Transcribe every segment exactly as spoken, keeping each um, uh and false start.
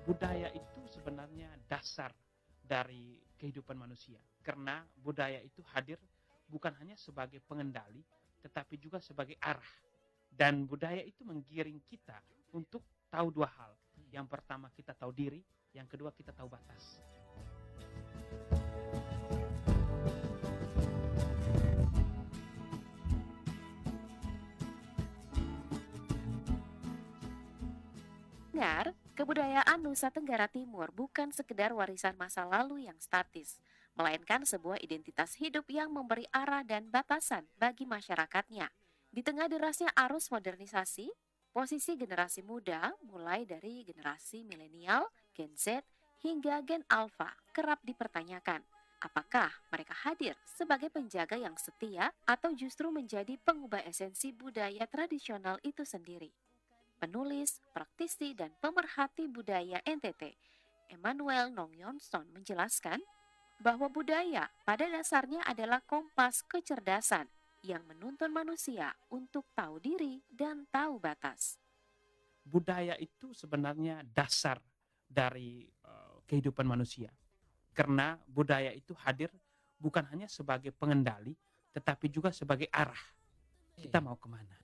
Budaya itu sebenarnya dasar dari kehidupan manusia. Karena budaya itu hadir bukan hanya sebagai pengendali, tetapi juga sebagai arah. Dan budaya itu menggiring kita untuk tahu dua hal. Yang pertama kita tahu diri, yang kedua kita tahu batas. Dengar, kebudayaan Nusa Tenggara Timur bukan sekedar warisan masa lalu yang statis, melainkan sebuah identitas hidup yang memberi arah dan batasan bagi masyarakatnya. Di tengah derasnya arus modernisasi, posisi generasi muda, mulai dari generasi milenial, Gen Z, hingga Gen Alpha, kerap dipertanyakan. Apakah mereka hadir sebagai penjaga yang setia atau justru menjadi pengubah esensi budaya tradisional itu sendiri? Penulis, praktisi, dan pemerhati budaya N T T, Emmanuel Nongyonson menjelaskan bahwa budaya pada dasarnya adalah kompas kecerdasan yang menuntun manusia untuk tahu diri dan tahu batas. Budaya itu sebenarnya dasar dari uh, kehidupan manusia. Karena budaya itu hadir bukan hanya sebagai pengendali, tetapi juga sebagai arah. Kita mau kemana?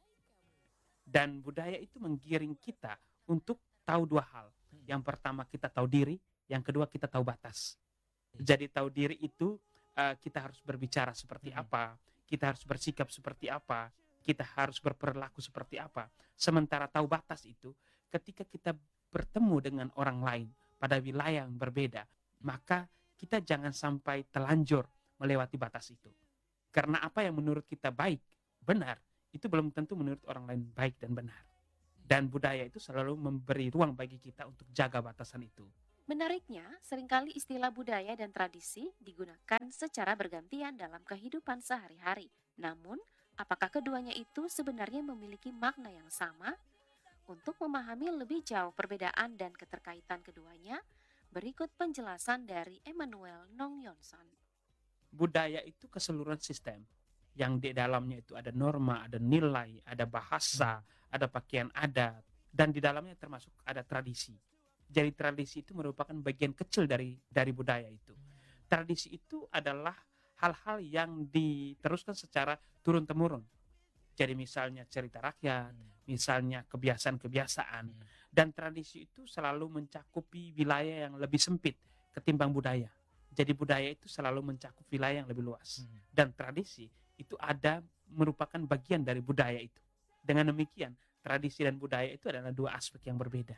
Dan budaya itu menggiring kita untuk tahu dua hal. Yang pertama kita tahu diri, yang kedua kita tahu batas. Jadi tahu diri itu uh, kita harus berbicara seperti apa, kita harus bersikap seperti apa, kita harus berperilaku seperti apa. Sementara tahu batas itu ketika kita bertemu dengan orang lain pada wilayah yang berbeda, maka kita jangan sampai telanjur melewati batas itu. Karena apa yang menurut kita baik, benar, itu belum tentu menurut orang lain baik dan benar. Dan budaya itu selalu memberi ruang bagi kita untuk jaga batasan itu. Menariknya, seringkali istilah budaya dan tradisi digunakan secara bergantian dalam kehidupan sehari-hari. Namun, apakah keduanya itu sebenarnya memiliki makna yang sama? Untuk memahami lebih jauh perbedaan dan keterkaitan keduanya, berikut penjelasan dari Emmanuel Nongyonson. Budaya itu keseluruhan sistem yang di dalamnya itu ada norma, ada nilai, ada bahasa, ada pakaian adat, dan di dalamnya termasuk ada tradisi. Jadi tradisi itu merupakan bagian kecil dari dari budaya itu. Tradisi itu adalah hal-hal yang diteruskan secara turun-temurun. Jadi misalnya cerita rakyat, misalnya kebiasaan-kebiasaan, dan tradisi itu selalu mencakupi wilayah yang lebih sempit ketimbang budaya. Jadi budaya itu selalu mencakup wilayah yang lebih luas. Dan tradisi itu ada merupakan bagian dari budaya itu. Dengan demikian, tradisi dan budaya itu adalah dua aspek yang berbeda.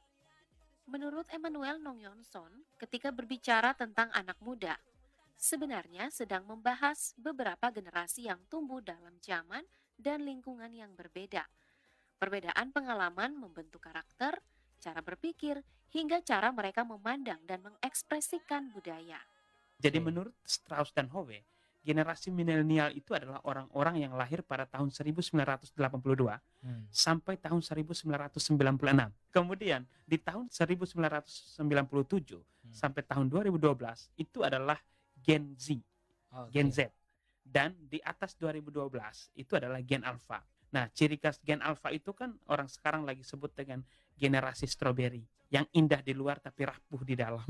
Menurut Emmanuel Nongyonson, ketika berbicara tentang anak muda, sebenarnya sedang membahas beberapa generasi yang tumbuh dalam zaman dan lingkungan yang berbeda. Perbedaan pengalaman membentuk karakter, cara berpikir, hingga cara mereka memandang dan mengekspresikan budaya. Jadi menurut Strauss dan Howe, generasi milenial itu adalah orang-orang yang lahir pada tahun seribu sembilan ratus delapan puluh dua hmm. sampai tahun seribu sembilan ratus sembilan puluh enam. Kemudian di tahun seribu sembilan ratus sembilan puluh tujuh hmm. sampai tahun dua ribu dua belas itu adalah Gen Z, okay. Gen Z. Dan di atas dua ribu dua belas itu adalah Gen Alpha. Nah, ciri khas Gen Alpha itu kan orang sekarang lagi sebut dengan generasi strawberry, yang indah di luar tapi rapuh di dalam.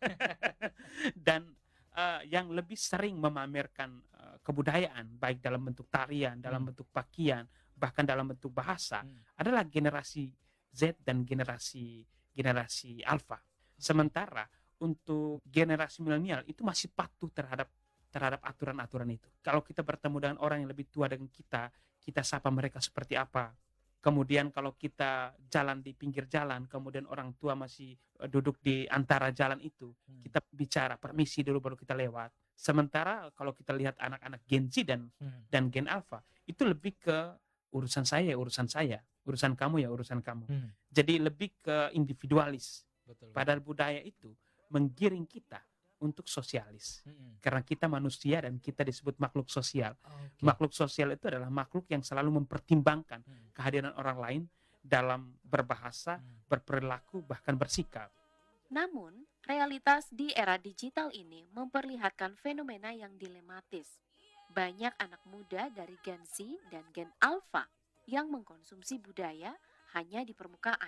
Dan uh, yang lebih sering memamerkan uh, kebudayaan, baik dalam bentuk tarian, dalam hmm. bentuk pakaian, bahkan dalam bentuk bahasa, hmm. adalah generasi Z dan generasi generasi Alpha. Sementara untuk generasi milenial itu masih patuh terhadap terhadap aturan-aturan itu. Kalau kita bertemu dengan orang yang lebih tua dengan kita, kita sapa mereka seperti apa. Kemudian kalau kita jalan di pinggir jalan, kemudian orang tua masih duduk di antara jalan itu, hmm. kita bicara permisi dulu baru kita lewat. Sementara kalau kita lihat anak-anak Gen Z dan hmm. dan Gen Alpha, itu lebih ke urusan saya, urusan saya, urusan kamu ya urusan kamu. Hmm. Jadi lebih ke individualis. Betul. Padahal budaya itu menggiring kita untuk sosialis. Hmm. Karena kita manusia dan kita disebut makhluk sosial. Okay. Makhluk sosial itu adalah makhluk yang selalu mempertimbangkan hmm. kehadiran orang lain dalam berbahasa, hmm. berperilaku, bahkan bersikap. Namun, realitas di era digital ini memperlihatkan fenomena yang dilematis. Banyak anak muda dari Gen Z dan Gen Alpha yang mengkonsumsi budaya hanya di permukaan,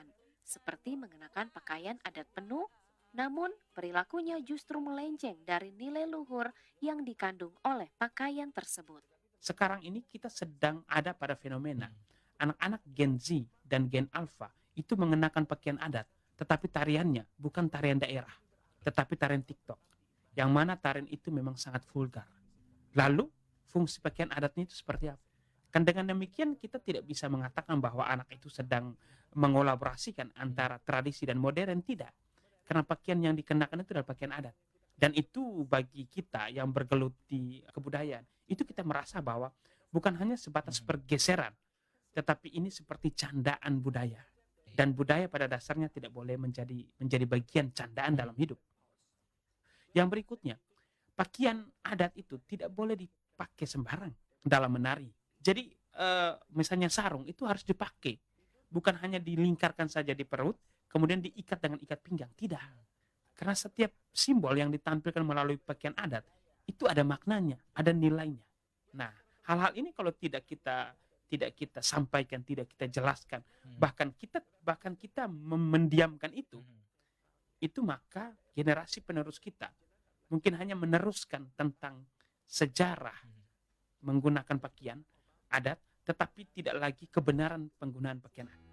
seperti mengenakan pakaian adat penuh, namun perilakunya justru melenceng dari nilai luhur yang dikandung oleh pakaian tersebut. Sekarang ini kita sedang ada pada fenomena Hmm. anak-anak Gen Z dan Gen Alpha itu mengenakan pakaian adat, tetapi tariannya bukan tarian daerah, tetapi tarian TikTok, yang mana tarian itu memang sangat vulgar. Lalu fungsi pakaian adatnya itu seperti apa? Kan dengan demikian kita tidak bisa mengatakan bahwa anak itu sedang mengolaborasikan antara tradisi dan modern, tidak. Karena pakaian yang dikenakan itu adalah pakaian adat. Dan itu bagi kita yang bergelut di kebudayaan, itu kita merasa bahwa bukan hanya sebatas Hmm. pergeseran, tetapi ini seperti candaan budaya. Dan budaya pada dasarnya tidak boleh menjadi menjadi bagian candaan dalam hidup. Yang berikutnya, pakaian adat itu tidak boleh dipakai sembarang dalam menari. Jadi eh, misalnya sarung itu harus dipakai, bukan hanya dilingkarkan saja di perut, kemudian diikat dengan ikat pinggang. Tidak, karena setiap simbol yang ditampilkan melalui pakaian adat itu ada maknanya, ada nilainya. Nah, hal-hal ini kalau tidak kita tidak kita sampaikan, tidak kita jelaskan, Hmm. bahkan kita bahkan kita mem- mendiamkan itu, Hmm. itu maka generasi penerus kita mungkin hanya meneruskan tentang sejarah menggunakan pakaian adat, tetapi tidak lagi kebenaran penggunaan pakaian adat.